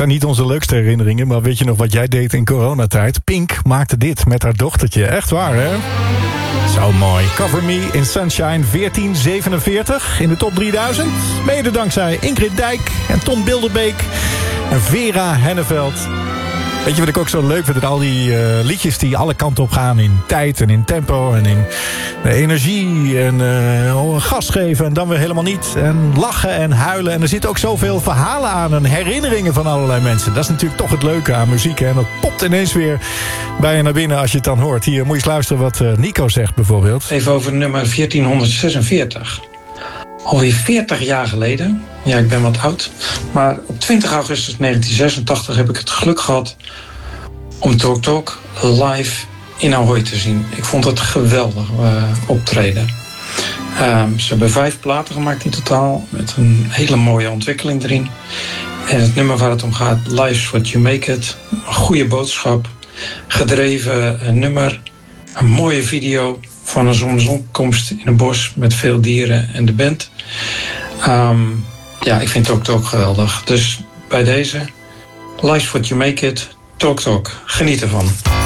zijn niet onze leukste herinneringen, maar weet je nog wat jij deed in coronatijd? Pink maakte dit met haar dochtertje. Echt waar, hè? Zo mooi. Cover Me in Sunshine 1447 in de top 3000. Mede dankzij Ingrid Dijk en Ton Bilderbeek en Vera Henneveld. Weet je wat ik ook zo leuk vind? Al die liedjes die alle kanten op gaan in tijd en in tempo en in energie en gas geven en dan weer helemaal niet. En lachen en huilen. En er zitten ook zoveel verhalen aan en herinneringen van allerlei mensen. Dat is natuurlijk toch het leuke aan muziek. Hè? En dat popt ineens weer bij je naar binnen als je het dan hoort. Hier, moet je eens luisteren wat Nico zegt bijvoorbeeld. Even over nummer 1446. Alweer 40 jaar geleden. Ja, ik ben wat oud. Maar op 20 augustus 1986 heb ik het geluk gehad om Talk Talk live in Ahoy te zien. Ik vond het geweldig optreden. Ze hebben 5 platen gemaakt in totaal, met een hele mooie ontwikkeling erin. En het nummer waar het om gaat, Life's What You Make It. Een goede boodschap, gedreven nummer, een mooie video van een zonsopkomst in een bos met veel dieren en de band. Ja, ik vind Talk Talk geweldig. Dus bij deze, Life's What You Make It, Talk Talk. Geniet ervan.